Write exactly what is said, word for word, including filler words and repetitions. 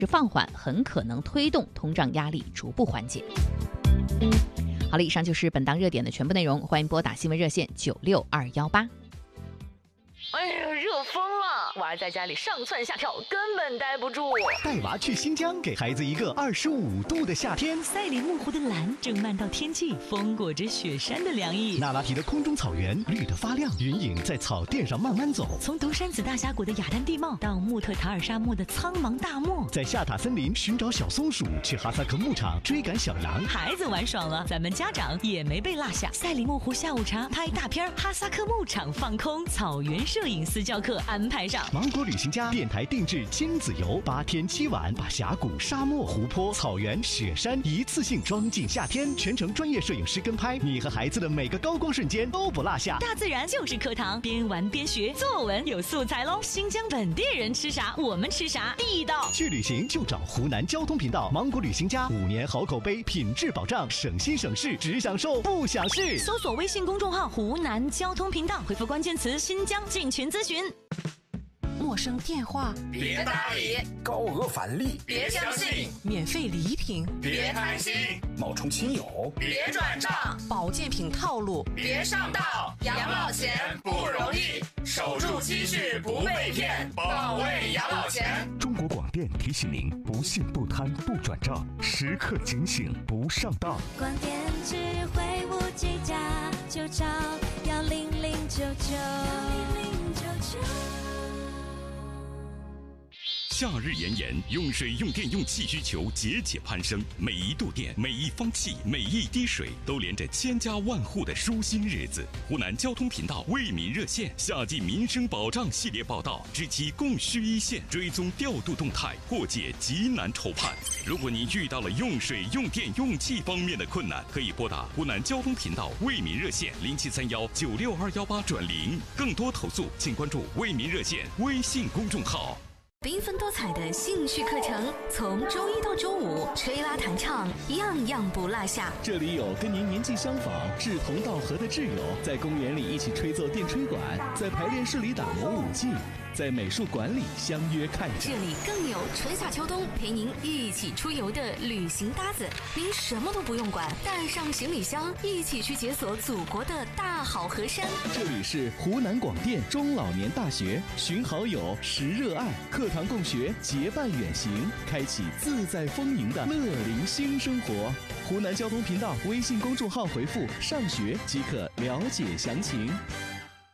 放缓，很可能推动通胀压力逐步缓解。好了，以上就是本档热点的全部内容，欢迎拨打新闻热线九六二幺八。 哎呀，热疯了！娃儿在家里上蹿下跳，根本待不住。 带娃去新疆，给孩子一个二十五度的夏天。 赛里木湖的蓝正漫到天际，风裹着雪山的凉意。 那拉提的空中草原绿得发亮，云影在草甸上慢慢走。 从独山子大峡谷的雅丹地貌到穆特塔尔沙漠的苍茫大漠， 在夏塔森林寻找小松鼠，去哈萨克牧场追赶小羊。 孩子玩爽了，咱们家长也没被落下。赛里木湖下午茶拍大片，哈萨克牧场放空，草原摄影私教课安排上。 芒果旅行家电台定制亲子游，八天七晚，把峡谷、沙漠、湖泊、草原、雪山一次性装进夏天，全程专业摄影师跟拍，你和孩子的每个高光瞬间都不落下。 大自然就是课堂，边玩边学，作文有素材喽。新疆本地人吃啥，我们吃啥，地道。 去旅行就找湖南交通频道，芒果旅行家五年好口碑，品质保障，省心省事，只享受不享事。 搜索微信公众号湖南交通频道，回复关键词新疆进群咨询。 陌生电话别搭理， 高额返利别相信， 免费礼品别贪心， 冒充亲友别转账， 保健品套路别上当。养老钱不容易，守住积蓄不被骗，保卫养老钱。 中国广电提醒您：不信不贪不转账，时刻警醒不上当。 广电智慧无计价，就找幺零零九九。 夏日炎炎，用水用电用气需求节节攀升，每一度电、每一方气、每一滴水，都连着千家万户的舒心日子。湖南交通频道为民热线夏季民生保障系列报道，知其供需一线，追踪调度动态，破解急难愁盼。如果您遇到了用水、用电、用气方面的困难，可以拨打湖南交通频道为民热线零七三幺九六二幺八转零。更多投诉，请关注为民热线微信公众号。 缤纷多彩的兴趣课程，从周一到周五，吹拉弹唱，样样不落下。 这里有跟您年纪相仿、志同道合的挚友，在公园里一起吹奏电吹管，在排练室里打磨舞技，在美术馆里相约看展。 这里更有春夏秋冬陪您一起出游的旅行搭子，您什么都不用管，带上行李箱，一起去解锁祖国的大好河山。 这里是湖南广电中老年大学，寻好友，识热爱，课堂共学，结伴远行，开启自在丰盈的乐龄新生活。湖南交通频道微信公众号回复上学即可了解详情。